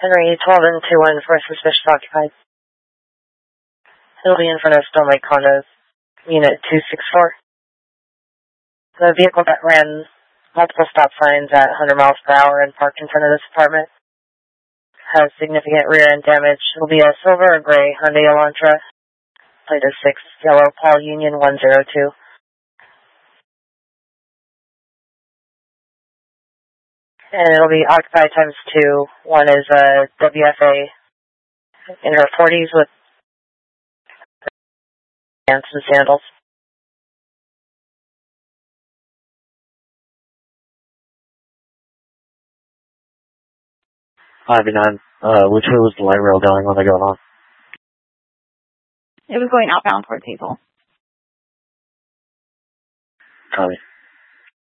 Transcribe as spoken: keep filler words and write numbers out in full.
Henry, twelve and two one for suspicious occupied. It'll be in front of Stone Lake Condos, unit two six four. The vehicle that ran multiple stop signs at one hundred miles per hour and parked in front of this apartment has significant rear end damage. It'll be a silver or gray Hyundai Elantra, plate is six, yellow Paul Union one zero two. And it'll be occupied times two. One is a W F A in her forties with pants and sandals. five nine. Uh, which way was the light rail going when they got on? It was going outbound towards Hazel. Copy.